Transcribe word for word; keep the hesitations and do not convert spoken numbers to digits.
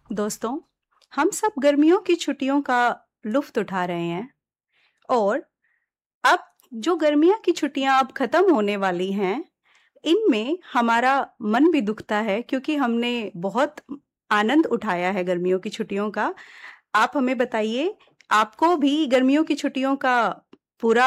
दोस्तों, हम सब गर्मियों की छुट्टियों का लुफ्त उठा रहे हैं और अब जो गर्मियों की छुट्टियां अब खत्म होने वाली हैं, इनमें हमारा मन भी दुखता है क्योंकि हमने बहुत आनंद उठाया है गर्मियों की छुट्टियों का। आप हमें बताइए, आपको भी गर्मियों की छुट्टियों का पूरा